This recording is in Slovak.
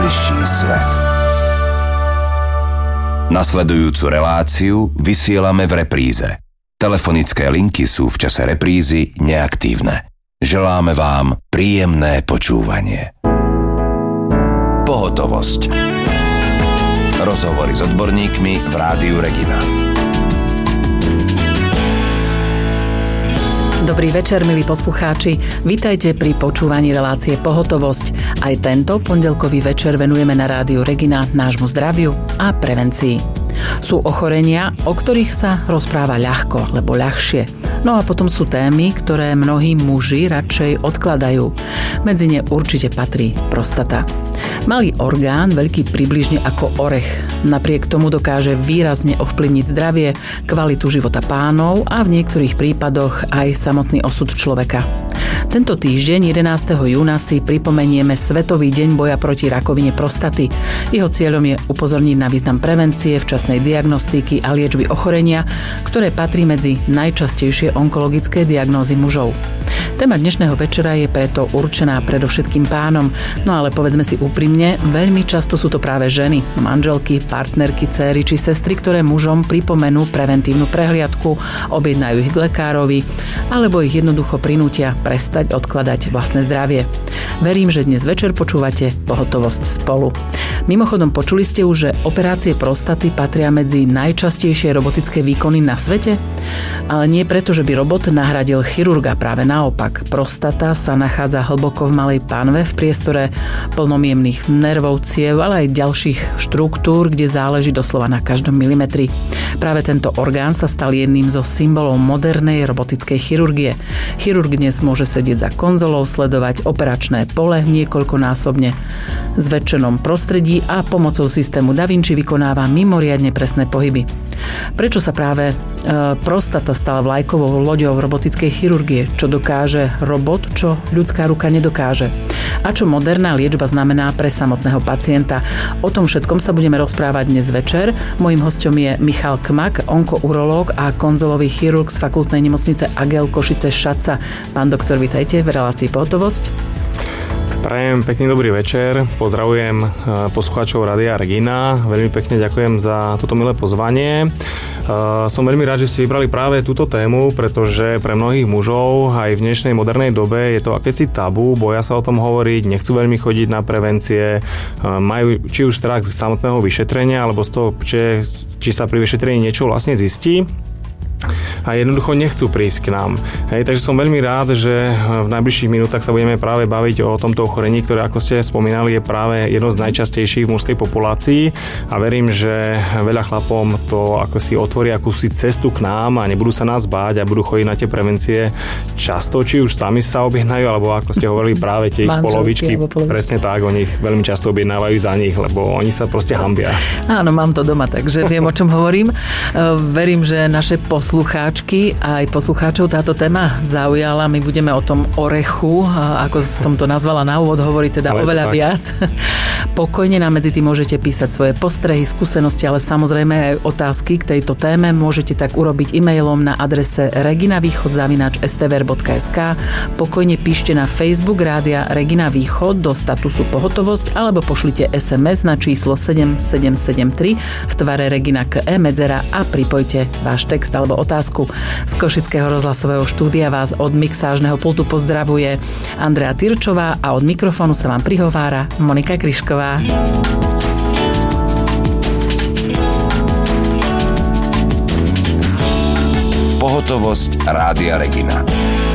najbližší svet. Nasledujúcu reláciu vysielame v repríze. Telefonické linky sú v čase reprízy neaktívne. Želáme vám príjemné počúvanie. Pohotovosť. Rozhovory s odborníkmi v Rádiu Regina. Dobrý večer, milí poslucháči. Vítajte pri počúvaní relácie Pohotovosť. Aj tento pondelkový večer venujeme na Rádiu Regina nášmu zdraviu a prevencii. Sú ochorenia, o ktorých sa rozpráva ľahko, lebo ľahšie. No a potom sú témy, ktoré mnohí muži radšej odkladajú. Medzi ne určite patrí prostata. Malý orgán, veľký približne ako orech. Napriek tomu dokáže výrazne ovplyvniť zdravie, kvalitu života pánov a v niektorých prípadoch aj samotný osud človeka. Tento týždeň, 11. júna, si pripomenieme Svetový deň boja proti rakovine prostaty. Jeho cieľom je upozorniť na význam prevencie, včasnej diagnostiky a liečby ochorenia, ktoré patrí medzi najčastejšie onkologické diagnózy mužov. Téma dnešného večera je preto určená predovšetkým pánom, no ale povedzme si úprimne, veľmi často sú to práve ženy, manželky, partnerky, céry či sestry, ktoré mužom pripomenú preventívnu prehliadku, objednajú ich k lekárovi, alebo ich jednoducho prinútia prestať odkladať vlastné zdravie. Verím, že dnes večer počúvate Pohotovosť spolu. Mimochodom, počuli ste už, že operácie prostaty patria medzi najčastejšie robotické výkony na svete? Ale nie preto, že by robot nahradil chirurga, práve naopak. Prostata sa nachádza hlboko v malej panve v priestore plnom jemných nervov, ciev, ale aj ďalších štruktúr, kde záleží doslova na každom milimetri. Práve tento orgán sa stal jedným zo symbolov modernej robotickej chirurgie. Chirurg dnes môže sedieť za konzolou, sledovať operačné pole niekoľkonásobne v zväčšenom prostredí a pomocou systému Da Vinci vykonáva mimoriadne presné pohyby. Prečo sa práve prostata stala vlajkovou loďou robotickej chirurgie? Čo dokáže robot, čo ľudská ruka nedokáže? A čo moderná liečba znamená pre samotného pacienta? O tom všetkom sa budeme rozprávať dnes večer. Mojím hosťom je Michal Kmak, onkourológ a konzolový chirurg z fakultnej nemocnice Agel Košice-Šaca. Pán doktor, vitajte v relácii Pohotovosť. Prajem pekný dobrý večer, pozdravujem poslucháčov Rádia Regina, veľmi pekne ďakujem za toto milé pozvanie. Som veľmi rád, že ste vybrali práve túto tému, pretože pre mnohých mužov aj v dnešnej modernej dobe je to akési tabu, boja sa o tom hovoriť, nechcú veľmi chodiť na prevencie, majú či už strach z samotného vyšetrenia, alebo z toho, či sa pri vyšetrení niečo vlastne zistí. A jednoducho nechcú prísť k nám. Takže som veľmi rád, že v najbližších minútach sa budeme práve baviť o tomto ochorení, ktoré, ako ste spomínali, je práve jedno z najčastejších v mužskej populácii a verím, že veľa chlapom to ako si otvorí akúsi cestu k nám a nebudú sa nás báť a budú chodiť na tie prevencie často, či už sami sa objednajú, alebo ako ste hovorili, práve tie ich polovičky, presne tak, oni ich veľmi často objednávajú za nich, lebo oni sa proste hanbia. Áno, mám to doma, takže viem, o čom hovorím. Verím, že naše poslucháčky a aj poslucháčov táto téma zaujala. My budeme o tom orechu, ako som to nazvala na úvod, hovoriť teda oveľa viac. Pokojne nám medzi tým môžete písať svoje postrehy, skúsenosti, ale samozrejme aj otázky k tejto téme. Môžete tak urobiť e-mailom na adrese reginavýchod@stver.sk. Pokojne píšte na Facebook Rádia Regina Východ do statusu Pohotovosť alebo pošlite SMS na číslo 7773 v tvare Regina KE medzera a pripojte váš text alebo otázku. Z Košického rozhlasového štúdia vás od mixážneho pultu pozdravuje Andrea Tyrčová a od mikrofónu sa vám prihovára Monika Kryšková. Pohotovosť Rádia Regina.